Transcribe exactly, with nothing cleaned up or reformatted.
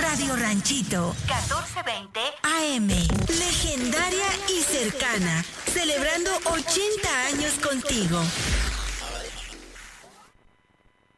Radio Ranchito, catorce veinte A M. Legendaria y cercana, celebrando ochenta años contigo.